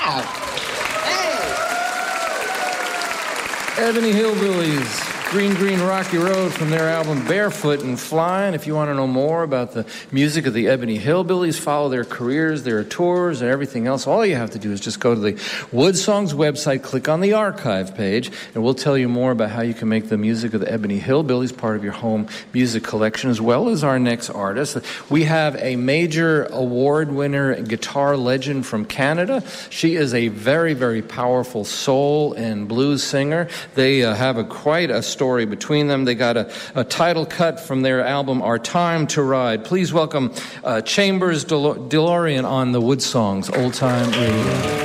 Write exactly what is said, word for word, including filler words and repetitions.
Yeah. Hey. Ebony Hillbillies. Green Green Rocky Road from their album Barefoot and Flying. If you want to know more about the music of the Ebony Hillbillies, follow their careers, their tours, and everything else, all you have to do is just go to the Wood Songs website, click on the archive page, and we'll tell you more about how you can make the music of the Ebony Hillbillies part of your home music collection, as well as our next artist. We have a major award winner, guitar legend from Canada. She is a very, very powerful soul and blues singer. They uh, have a quite a story between them. They got a, a title cut from their album Our Time to Ride. Please welcome uh, Chambers DeLorean on the Wood Songs Old Time Radio.